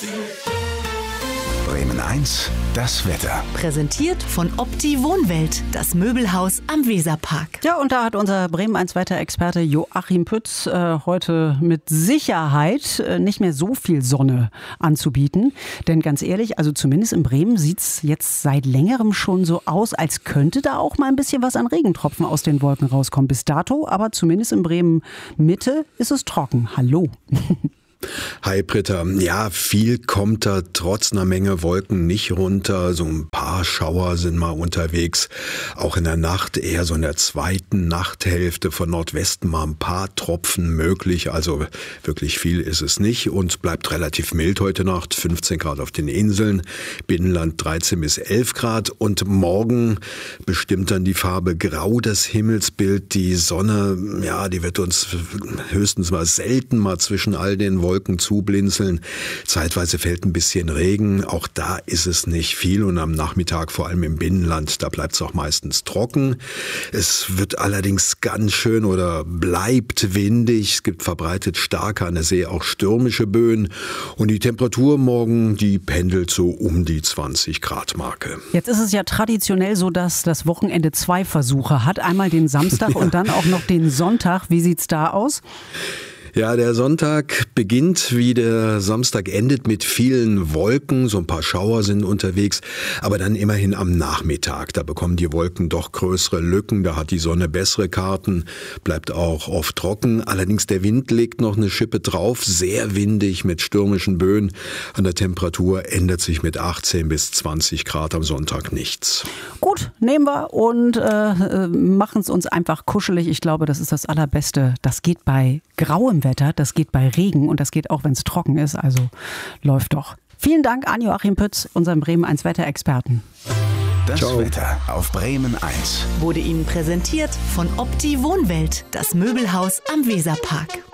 Bremen 1, das Wetter. Präsentiert von Opti Wohnwelt, das Möbelhaus am Weserpark. Ja, und da hat unser Bremen 1 Wetterexperte Joachim Pütz heute mit Sicherheit nicht mehr so viel Sonne anzubieten. Denn ganz ehrlich, also zumindest in Bremen sieht es jetzt seit längerem schon so aus, als könnte da auch mal ein bisschen was an Regentropfen aus den Wolken rauskommen. Bis dato, aber zumindest in Bremen Mitte ist es trocken. Hallo. Hi Britta. Ja, viel kommt da trotz einer Menge Wolken nicht runter. So ein paar Schauer sind mal unterwegs. Auch in der Nacht, eher so in der zweiten Nachthälfte von Nordwesten mal ein paar Tropfen möglich. Also wirklich viel ist es nicht und bleibt relativ mild heute Nacht. 15 Grad auf den Inseln, Binnenland 13 bis 11 Grad. Und morgen bestimmt dann die Farbe Grau das Himmelsbild. Die Sonne, ja, die wird uns höchstens mal selten mal zwischen all den Wolken zublinzeln. Zeitweise fällt ein bisschen Regen. Auch da ist es nicht viel. Und am Nachmittag, vor allem im Binnenland, da bleibt es auch meistens trocken. Es wird allerdings ganz schön oder bleibt windig. Es gibt verbreitet starke, an der See auch stürmische Böen. Und die Temperatur morgen, die pendelt so um die 20 Grad Marke. Jetzt ist es ja traditionell so, dass das Wochenende 2 Versuche hat. Einmal den Samstag und dann auch noch den Sonntag. Wie sieht's da aus? Ja, der Sonntag beginnt, wie der Samstag endet, mit vielen Wolken. So ein paar Schauer sind unterwegs, aber dann immerhin am Nachmittag. Da bekommen die Wolken doch größere Lücken, da hat die Sonne bessere Karten, bleibt auch oft trocken. Allerdings der Wind legt noch eine Schippe drauf, sehr windig mit stürmischen Böen. An der Temperatur ändert sich mit 18 bis 20 Grad am Sonntag nichts. Gut, nehmen wir und machen es uns einfach kuschelig. Ich glaube, das ist das Allerbeste. Das geht bei grauem Wetter, das geht bei Regen und das geht auch, wenn es trocken ist. Also läuft doch. Vielen Dank an Joachim Pütz, unserem Bremen 1 Wetterexperten. Das Ciao. Wetter auf Bremen 1. Wurde Ihnen präsentiert von Opti Wohnwelt, das Möbelhaus am Weserpark.